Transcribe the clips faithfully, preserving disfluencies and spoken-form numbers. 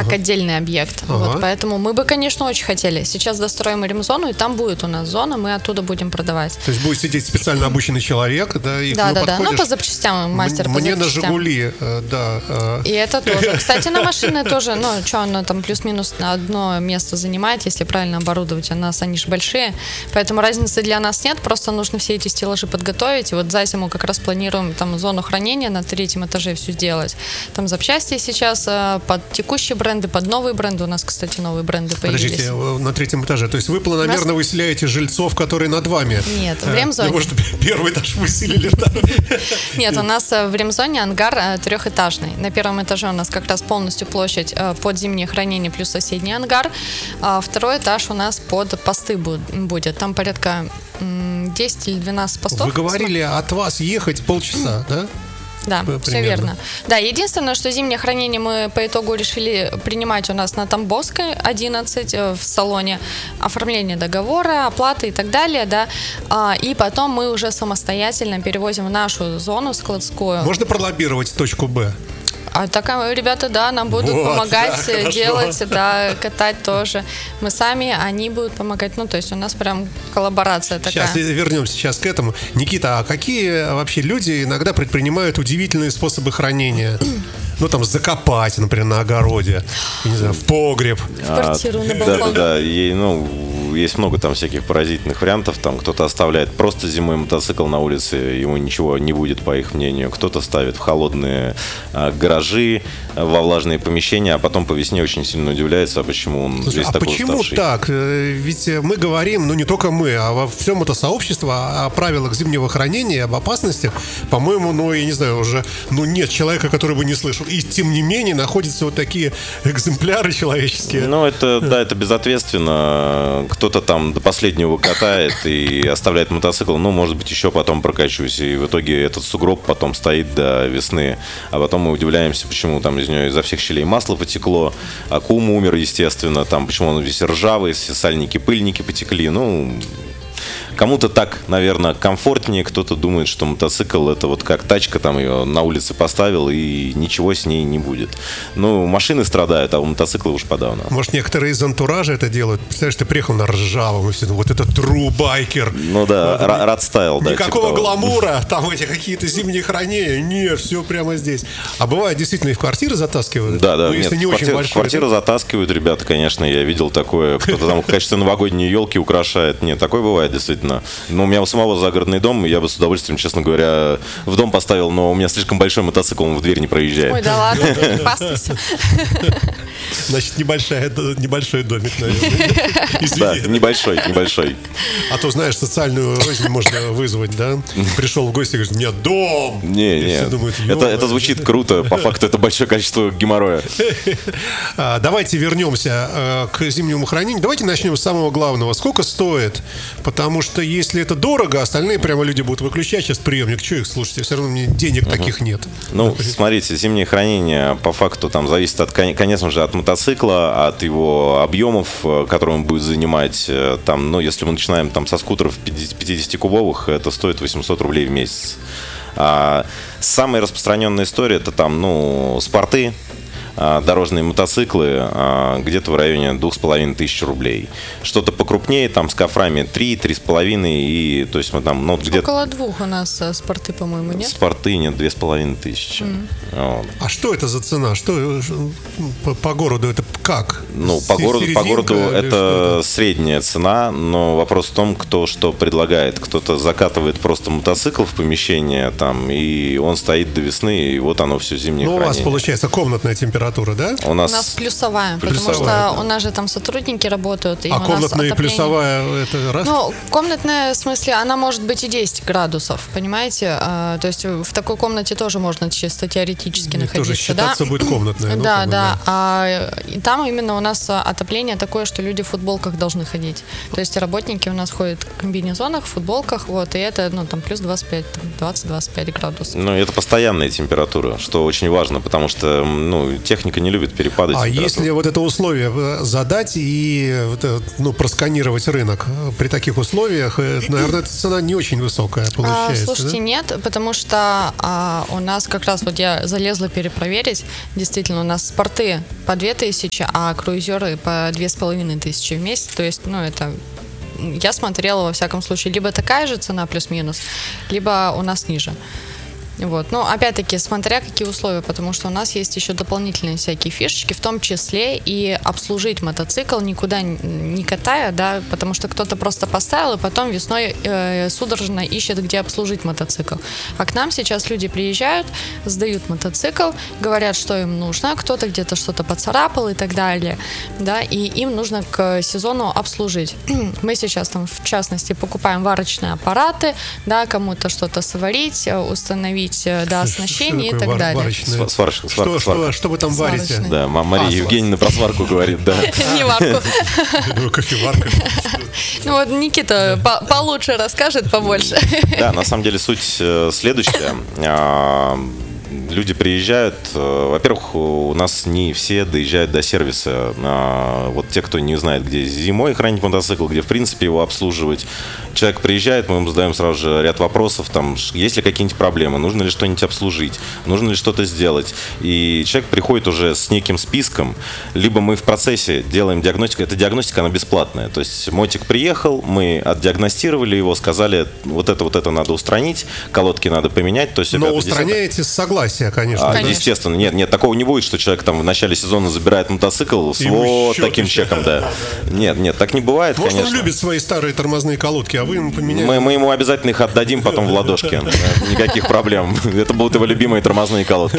как ага. отдельный объект. Ага. Вот, поэтому мы бы, конечно, очень хотели. Сейчас достроим ремзону, и там будет у нас зона, мы оттуда будем продавать. То есть будет сидеть специально обученный человек, да? И да, ну, да, да. Ну, по запчастям, мастер мне, по запчастям. Мне на «Жигули», да. И это тоже. Кстати, на машины тоже, ну, что, она там плюс-минус на одно место занимает, если правильно оборудовать. У нас они же большие, поэтому разницы для нас нет, просто нужно все эти стеллажи подготовить. И вот за зиму как раз планируем там зону хранения на третьем этаже все сделать. Там запчасти сейчас под текущие бренды, под новые бренды. У нас, кстати, новые бренды появились. Подождите, на третьем этаже. То есть вы планомерно нас... выселяете жильцов, которые над вами? Нет, в ремзоне. Ну, может, первый этаж выселили? Нет, у нас в ремзоне ангар трехэтажный. На первом этаже у нас как раз полностью площадь под зимнее хранение плюс соседний ангар. А второй этаж у нас под посты будет. Там порядка десять или двенадцать постов. Вы говорили, от вас ехать полчаса, да? Да, примерно. Все верно. Да, единственное, что зимнее хранение мы по итогу решили принимать у нас на Тамбовской одиннадцать в салоне. Оформление договора, оплаты и так далее, да. И потом мы уже самостоятельно перевозим в нашу зону складскую. Можно пролоббировать точку Б? А так, ребята, да, нам будут вот, помогать да, делать, да, катать тоже. Мы сами, они будут помогать. Ну, то есть у нас прям коллаборация такая. Сейчас вернемся сейчас к этому. Никита, а какие вообще люди иногда предпринимают удивительные способы хранения? Ну, там, закопать, например, на огороде, не знаю, в погреб. В квартиру, а, на балкон. Да, да, да. И, ну, есть много там всяких поразительных вариантов. Там кто-то оставляет просто зимой мотоцикл на улице, ему ничего не будет, по их мнению. Кто-то ставит в холодные а, гаражи, во влажные помещения, а потом по весне очень сильно удивляется, а почему он Слушай, весь а такой почему уставший. так? Ведь мы говорим, ну не только мы, а во всем это сообщество о правилах зимнего хранения, об опасностях. По-моему, ну, я не знаю, уже ну, нет человека, который бы не слышал. И тем не менее находятся вот такие экземпляры человеческие. Ну, это, да, это безответственно. Кто-то там до последнего катает и оставляет мотоцикл, ну, может быть, еще потом прокачусь. И в итоге этот сугроб потом стоит до весны. А потом мы удивляемся, почему там из нее изо всех щелей масло потекло, а кум умер, естественно, там, почему он весь ржавый, все сальники, пыльники потекли. Ну, кому-то так, наверное, комфортнее, кто-то думает, что мотоцикл это вот как тачка, там ее на улице поставил и ничего с ней не будет. Ну, машины страдают, а у мотоцикла уж подавно. Может, некоторые из антуража это делают. Представляешь, ты приехал на ржавом, и все, ну, вот это true байкер. Ну да, рад стайл, да. Никакого типа гламура, там эти какие-то зимние хранения, нет, все прямо здесь. А бывает, действительно, и в квартиры затаскивают? Да, да, ну, если нет, не квартир, очень большой. квартиру затаскивают, ребята, конечно, я видел такое. Кто-то там в качестве новогодней елки украшает. Нет, такое бывает, действительно. Но у меня у самого загородный дом, и я бы с удовольствием, честно говоря, в дом поставил, но у меня слишком большой мотоцикл, он в дверь не проезжает. Ой, да ладно, не хвастайся. Значит, небольшая, небольшой домик, наверное. Извини. Да, небольшой, небольшой. А то, знаешь, социальную рознь можно вызвать, да? Пришел в гости и говорит, у меня дом! Не, И не, все думают, это, это звучит круто, по факту это большое количество геморроя. Давайте вернемся к зимнему хранению. Давайте начнем с самого главного. Сколько стоит? Потому что если это дорого, остальные прямо люди будут выключать сейчас приемник. Что их слушать? Все равно мне денег таких нет. Ну, смотрите, зимнее хранение по факту там зависит, от, конечно же, от мотоцикла, от его объемов, которые он будет занимать. Там, ну, если мы начинаем там, со скутеров пятидесятикубовых, это стоит восемьсот рублей в месяц. А самая распространенная история — это там, ну, спорты, дорожные мотоциклы где-то в районе двух с половиной тысяч рублей. Что-то покрупнее, там с кофрами три, три с половиной, и то есть мы там, ну, где-то... Около двух у нас спорты, по-моему, нет? Спорты нет, две с половиной тысячи. Mm. Вот. А что это за цена? Что по, по городу это как? Ну, по городу, по городу это средняя цена, но вопрос в том, кто что предлагает. Кто-то закатывает просто мотоцикл в помещение, там, и он стоит до весны, и вот оно все зимнее хранение. Ну, у вас хранение. Получается комнатная температура. Да? У нас, у нас плюсовая, плюсовая, потому что да. У нас же там сотрудники работают. И а у комнатная нас и плюсовая это раз? Ну, комнатная, в смысле, она может быть и десять градусов, понимаете? А, то есть в такой комнате тоже можно чисто теоретически и находиться. Тоже считаться да? будет комнатная. Да, ну, да. да. А и там именно у нас отопление такое, что люди в футболках должны ходить. То есть работники у нас ходят в комбинезонах, в футболках, вот, и это, ну, там, плюс двадцать пять, двадцать-двадцать пять градусов. Ну, это постоянная температура, что очень важно, потому что, ну, те техника не любит перепады. А если вот это условие задать и ну, просканировать рынок при таких условиях, наверное, эта цена не очень высокая получается. А, слушайте, да? Нет, потому что а, у нас как раз вот я залезла перепроверить, действительно, у нас спорты по две тысячи, а круизеры по две с половиной тысячи в месяц, то есть, ну, это... Я смотрела, во всяком случае, либо такая же цена плюс-минус, либо у нас ниже. Вот. Но опять-таки, смотря какие условия, потому что у нас есть еще дополнительные всякие фишечки, в том числе и обслужить мотоцикл, никуда не катая, да, потому что кто-то просто поставил и потом весной э, судорожно ищет, где обслужить мотоцикл. А к нам сейчас люди приезжают, сдают мотоцикл, говорят, что им нужно, кто-то где-то что-то поцарапал и так далее, да, и им нужно к сезону обслужить. Мы сейчас там, в частности, покупаем варочные аппараты, да, кому-то что-то сварить, установить, да, оснащение и так вар- далее. Варочные? Сварщик, Что, что, что вы там варите? Сварочные. Да, Мария А, Евгеньевна про сварку говорит, да. Не варку. Кофеварка. Ну вот Никита по- получше расскажет, побольше. Да, на самом деле суть э, следующая. А, Люди приезжают, э, во-первых, у нас не все доезжают до сервиса. А, вот те, кто не знает, где зимой хранить мотоцикл, где в принципе его обслуживать. Человек приезжает, мы ему задаем сразу же ряд вопросов, там, есть ли какие-нибудь проблемы, нужно ли что-нибудь обслужить, нужно ли что-то сделать. И человек приходит уже с неким списком, либо мы в процессе делаем диагностику, эта диагностика, она бесплатная. То есть мотик приехал, мы отдиагностировали его, сказали, вот это, вот это надо устранить, колодки надо поменять. То есть, но устраняете с согласия, конечно. А, да? естественно, нет, нет, такого не будет, что человек там в начале сезона забирает мотоцикл с Ему вот счет таким еще. чеком, да. Нет, нет, так не бывает, Может, конечно. он любит свои старые тормозные колодки, а вы ему поменяете? Мы, мы ему обязательно их отдадим потом в ладошки. Никаких проблем. Это будут его любимые тормозные колодки.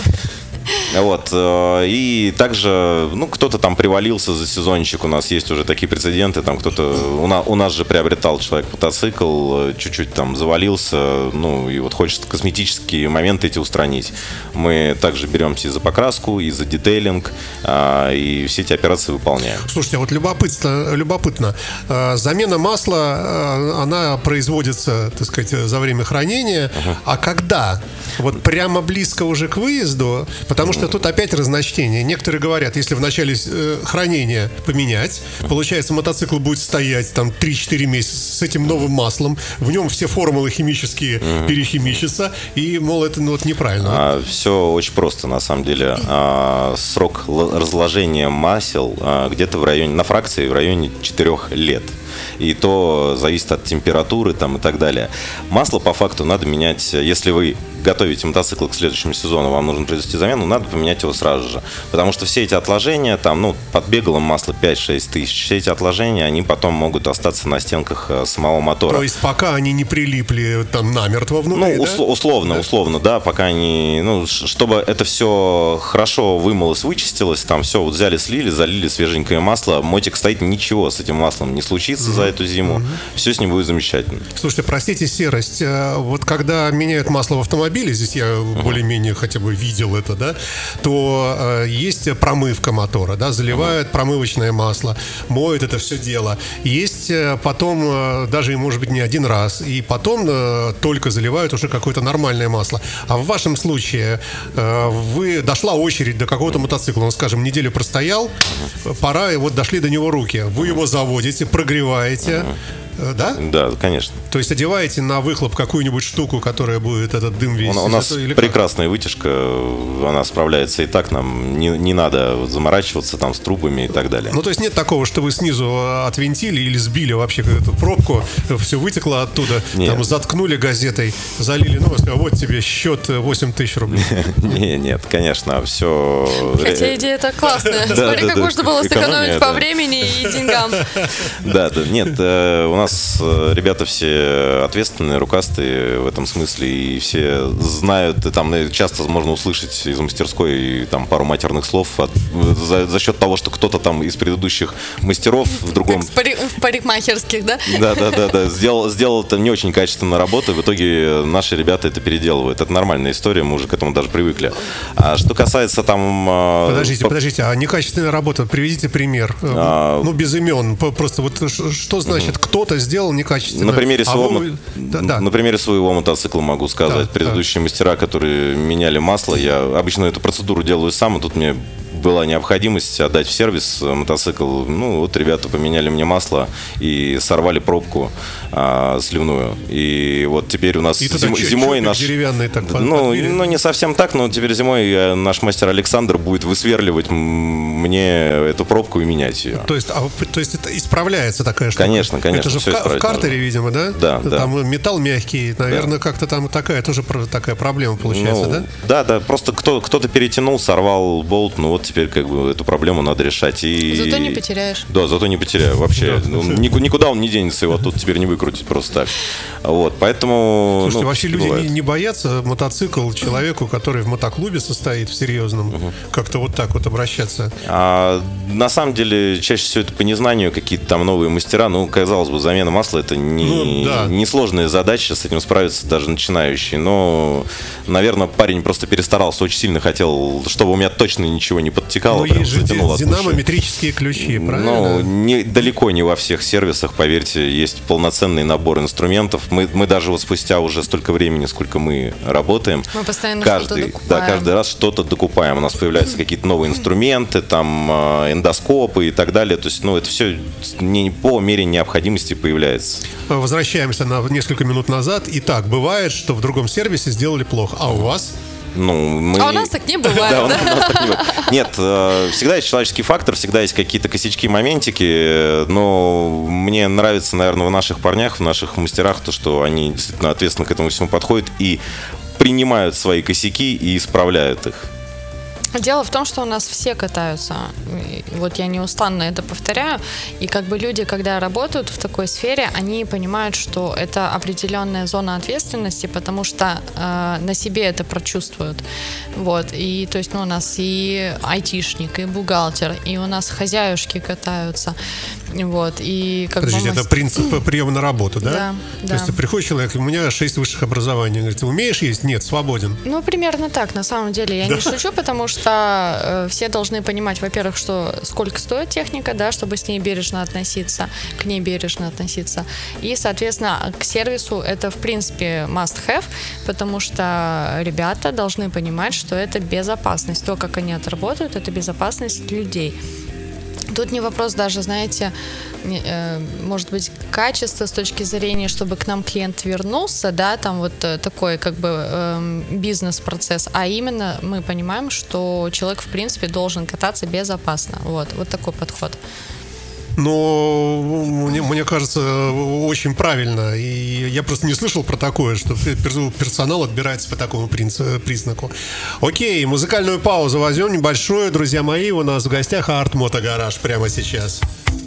Вот. И также, ну, кто-то там привалился за сезончик. У нас есть уже такие прецеденты. Там кто-то у нас, у нас же приобретал человек мотоцикл, чуть-чуть там завалился, ну, и вот хочет косметические моменты эти устранить. Мы также беремся и за покраску, и за детейлинг, и все эти операции выполняем. Слушайте, а вот любопытно, любопытно. Замена масла, она производится, так сказать, за время хранения. Uh-huh. А когда? Вот прямо близко уже к выезду, потому что тут опять разночтение. Некоторые говорят, если в начале э, хранения поменять, получается, мотоцикл будет стоять там три-четыре месяца с этим новым маслом, в нем все формулы химические mm-hmm. перехимичатся, и, мол, это ну, вот неправильно. А, все очень просто, на самом деле. А, срок л- разложения масел а, где-то в районе, на фракции в районе четырех лет. И то зависит от температуры там, и так далее. Масло по факту надо менять, если вы готовите мотоцикл к следующему сезону, вам нужно произвести замену, надо поменять его сразу же. Потому что все эти отложения, там, ну, под беглом масло пять-шесть тысяч, все эти отложения, они потом могут остаться на стенках самого мотора. То есть пока они не прилипли там намертво внутри, Ну, да? услов, условно, да? условно, да, пока они, ну, чтобы это все хорошо вымылось, вычистилось, там все вот взяли, слили, залили свеженькое масло, мотик стоит, ничего с этим маслом не случится mm-hmm. за эту зиму, mm-hmm. все с ним будет замечательно. Слушайте, простите серость, вот когда меняют масло в автомобиле, здесь я uh-huh. более-менее хотя бы видел это, да, то э, есть промывка мотора, да, заливают uh-huh. промывочное масло, моют это все дело. Есть э, потом, э, даже, может быть, не один раз, и потом э, только заливают уже какое-то нормальное масло. А в вашем случае э, вы, дошла очередь до какого-то мотоцикла, он, скажем, неделю простоял, uh-huh. пора, и вот дошли до него руки. Вы его заводите, прогреваете, uh-huh. да? Да, конечно. То есть одеваете на выхлоп какую-нибудь штуку, которая будет этот дым весь. У, у нас прекрасная вытяжка, она справляется и так, нам не, не надо заморачиваться там с трубами и так далее. Ну, то есть нет такого, что вы снизу отвинтили или сбили вообще эту пробку, все вытекло оттуда, нет. Там заткнули газетой, залили новость, сказали, вот тебе счет восемь тысяч рублей. Нет, нет, конечно, все... Хотя идея-то классная. Смотри, как можно было сэкономить по времени и деньгам. Да, да, нет, у нас ребята все ответственные, рукастые в этом смысле, и все знают, и там часто можно услышать из мастерской там пару матерных слов от, за, за счет того, что кто-то там из предыдущих мастеров в другом... Как в, пари, в парикмахерских, да? Да, да, да, да, сделал, сделал там не очень качественную работу, и в итоге наши ребята это переделывают. Это нормальная история, мы уже к этому даже привыкли. А что касается там... Подождите, по... подождите, а некачественная работа, приведите пример. А... Ну, без имен, просто вот что значит, угу. кто-то что-то сделал некачественно. На примере, а своего, вы... да, да. на примере своего мотоцикла могу сказать. Да, Предыдущие да. мастера, которые меняли масло, я обычно эту процедуру делаю сам, и тут мне была необходимость отдать в сервис мотоцикл. Ну, вот ребята поменяли мне масло и сорвали пробку а, сливную. И вот теперь у нас и зим, чё, зимой чё, наш... деревянный так ну, ну, не совсем так, но теперь зимой наш мастер Александр будет высверливать мне эту пробку и менять ее. То есть, а, то есть это исправляется такая штука? Конечно, конечно. Это же в, в картере, видимо, да? Да, да. Там металл мягкий, наверное, да. как-то там такая тоже такая проблема получается, ну, да? Да, да, просто кто, кто-то перетянул, сорвал болт, ну вот теперь как бы эту проблему надо решать. И... Зато не потеряешь. Да, зато не потеряю вообще. Ну, никуда он не денется, его тут теперь не выкрутить просто так. Вот, поэтому... Слушайте, ну, вообще люди бывает. не, не боятся мотоцикл человеку, который в мотоклубе состоит, в серьезном, угу. как-то вот так вот обращаться? А, на самом деле, чаще всего это по незнанию, какие-то там новые мастера. Ну, казалось бы, замена масла — это не, ну, да. несложная задача, с этим справиться даже начинающий. Но, наверное, парень просто перестарался, очень сильно хотел, чтобы у меня точно ничего не подтекало. Ну, есть же динамометрические ключи, правильно? Ну, не, далеко не во всех сервисах, поверьте, есть полноценный набор инструментов. Мы, мы даже вот спустя уже столько времени, сколько мы работаем, мы постоянно каждый, что-то да, каждый раз что-то докупаем. У нас появляются какие-то новые инструменты, там эндоскопы и так далее. То есть, ну, это все не по мере необходимости появляется. Возвращаемся на несколько минут назад. Итак, бывает, что в другом сервисе сделали плохо. А у вас? Ну, мы... А у нас так не бывает. Да, у нас так не бывает. Нет, всегда есть человеческий фактор, всегда есть какие-то косячки, моментики, но мне нравится, наверное, в наших парнях, в наших мастерах то, что они действительно ответственно к этому всему подходят и принимают свои косяки и исправляют их. Дело в том, что у нас все катаются. Вот я неустанно это повторяю. И как бы люди, когда работают в такой сфере, они понимают, что это определенная зона ответственности, потому что э, на себе это прочувствуют. Вот. И то есть ну, у нас и айтишник, и бухгалтер, и у нас хозяюшки катаются. Вот. И как Подождите, бы мы... это принцип приема на работу, да? Да, То да. есть приходит человек, у меня шесть высших образований. Говорит, ты умеешь есть? Нет, свободен. Ну, примерно так, на самом деле. Я да. не шучу, потому что что э, все должны понимать, во-первых, что сколько стоит техника, да, чтобы с ней бережно относиться, к ней бережно относиться. И, соответственно, к сервису это, в принципе, must have, потому что ребята должны понимать, что это безопасность. То, как они отработают, это безопасность людей. Тут не вопрос даже, знаете, может быть, качество с точки зрения, чтобы к нам клиент вернулся, да, там вот такой как бы бизнес-процесс, а именно мы понимаем, что человек, в принципе, должен кататься безопасно. Вот, вот такой подход. Но мне, мне кажется, очень правильно. И я просто не слышал про такое, что персонал отбирается по такому признаку. Окей, музыкальную паузу возьмем небольшую. Друзья мои, у нас в гостях Арт Мото Гараж прямо сейчас.